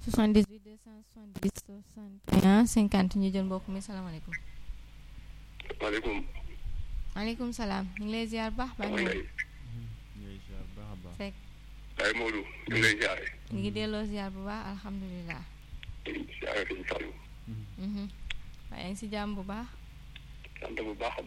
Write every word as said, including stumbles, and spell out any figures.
soixante-dix-huit deux cent soixante-dix soixante et un cinquante ñu jël mbokk mi salaamaaleykum. maaleykum. maaleykum salaam ñu ngi lay ziar bu baax. baax maa ngi na lay. ñu ngi ziar bu baax a baax. Seck Baye Modou ñu ngi lay ziare. ñu ngi delloo ziar bu baax alhamdulilah. ziare sëñ Fallou. waaye yaa ngi si jàmm bu baax. sant bu baax a